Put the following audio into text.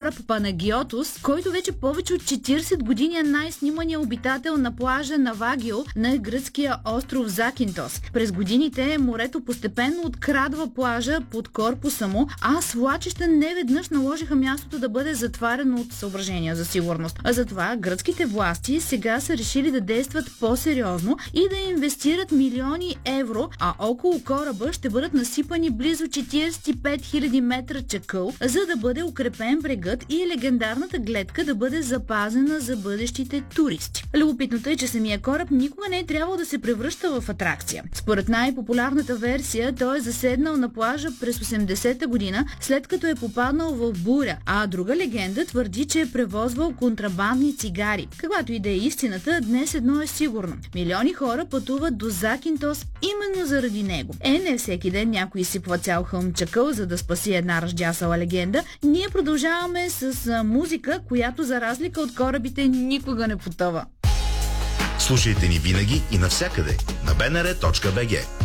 кораб Панагиотос, който вече повече от 40 години е най-снимания обитател на плажа на Вагио на гръцкия остров Закинтос. През годините морето постепенно открадва плажа под корпуса му, а свлачища неведнъж наложиха мястото да бъде затварено от съображения за сигурност. А затова гръцките власти сега са решили да действат по-сериозно и да инвестират милиони евро, а около кораба ще бъдат насипани близо 45 000 метра чакъл, за да бъде укрепен брегът и легендарната гледка да бъде запазена за бъдещите туристи. Любопитното е, че самия кораб никога не е трябвало да се превръща в атракция. Според най-популярната версия, той е заседнал на плажа през 80-та година, след като е попаднал в буря, а друга легенда твърди, че е превозвал контрабандни цигари. Каквато и да е истината, днес едно е сигурно. Милиони хора пътуват до Закинтос именно заради него. Не всеки ден някой сипва цял хълм чакъл, за да спаси една ръждясала легенда. Ние продължаваме с музика, която за разлика от корабите никога не потъва. Слушайте ни винаги и навсякъде на bnr.bg.